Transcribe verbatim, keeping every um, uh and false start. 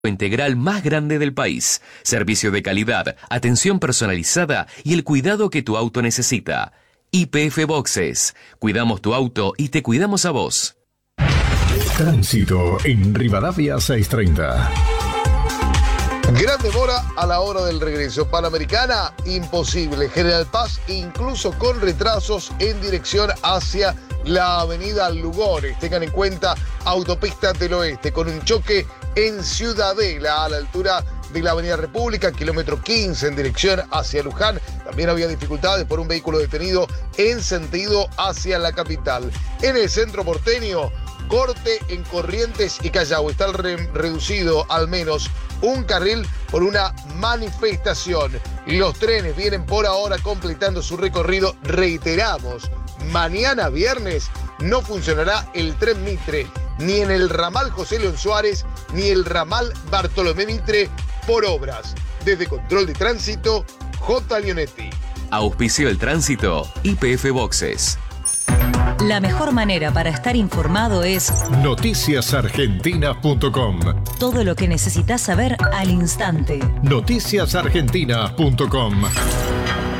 integral más grande del país. Servicio de calidad, atención personalizada y el cuidado que tu auto necesita. Y P F Boxes. Cuidamos tu auto y te cuidamos a vos. Tránsito en Rivadavia seiscientos treinta. Gran demora a la hora del regreso. Panamericana, imposible. General Paz, incluso con retrasos en dirección hacia la avenida Lugones. Tengan en cuenta Autopista del Oeste, con un choque en Ciudadela, a la altura de la avenida República, kilómetro quince, en dirección hacia Luján. También había dificultades por un vehículo detenido en sentido hacia la capital. En el centro porteño, corte en Corrientes y Callao. Está re reducido al menos un carril por una manifestación. Los trenes vienen por ahora completando su recorrido. Reiteramos, mañana viernes no funcionará el tren Mitre, ni en el ramal José León Suárez, ni el ramal Bartolomé Mitre, por obras. Desde Control de Tránsito, J. Leonetti. Auspició el tránsito Y P F Boxes. La mejor manera para estar informado es noticias argentinas punto com. Todo lo que necesitas saber al instante. noticias argentinas punto com.